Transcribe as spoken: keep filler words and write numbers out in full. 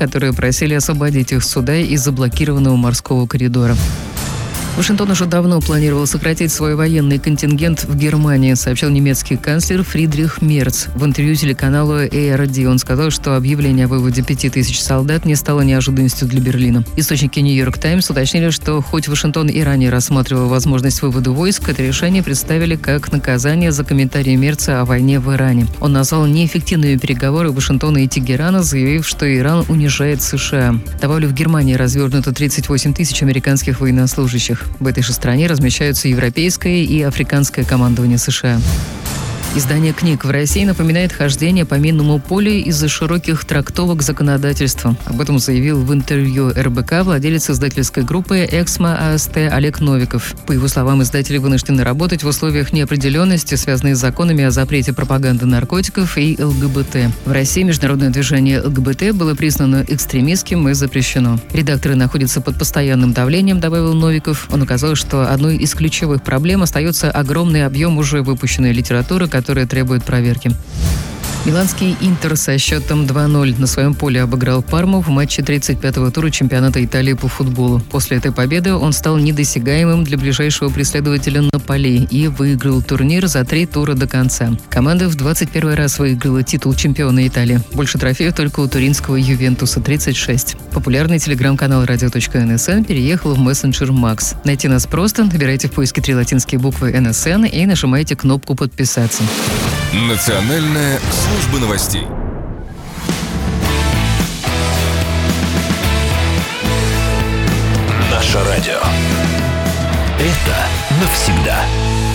которые просили освободить их с суда из заблокированного морского коридора. Вашингтон уже давно планировал сократить свой военный контингент в Германии, сообщил немецкий канцлер Фридрих Мерц. В интервью телеканалу эй ар ди он сказал, что объявление о выводе пяти тысяч солдат не стало неожиданностью для Берлина. Источники «Нью-Йорк Таймс» уточнили, что хоть Вашингтон и ранее рассматривал возможность вывода войск, это решение представили как наказание за комментарии Мерца о войне в Иране. Он назвал неэффективными переговоры Вашингтона и Тегерана, заявив, что Иран унижает США. Добавлю, в Германии развернуто тридцать восемь тысяч американских военнослужащих. В этой же стране размещаются европейское и африканское командование США. Издание книг в России напоминает хождение по минному полю из-за широких трактовок законодательства. Об этом заявил в интервью эр бэ ка владелец издательской группы «Эксмо а эс тэ» Олег Новиков. По его словам, издатели вынуждены работать в условиях неопределенности, связанной с законами о запрете пропаганды наркотиков и эл гэ бэ тэ. В России международное движение эл гэ бэ тэ было признано экстремистским и запрещено. Редакторы находятся под постоянным давлением, добавил Новиков. Он указал, что одной из ключевых проблем остается огромный объем уже выпущенной литературы, которая требует проверки. Миланский «Интер» со счетом два ноль на своем поле обыграл Парму в матче тридцать пятого тура чемпионата Италии по футболу. После этой победы он стал недосягаемым для ближайшего преследователя Наполи и выиграл турнир за три тура до конца. Команда в двадцать первый раз выиграла титул чемпиона Италии. Больше трофеев только у туринского «Ювентуса» – тридцать шесть. Популярный телеграм-канал радио точка эн эс эн переехал в мессенджер Макс. Найти нас просто, набирайте в поиске три латинские буквы эн эс эн и нажимайте кнопку «Подписаться». Национальная служба новостей. Наше радио. Это навсегда.